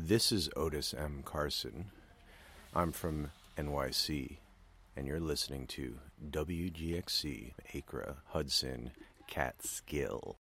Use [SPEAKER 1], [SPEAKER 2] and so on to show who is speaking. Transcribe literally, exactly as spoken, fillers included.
[SPEAKER 1] This is Otis M. Carson. I'm from N Y C, and you're listening to W G X C, Acra, Hudson, Catskill.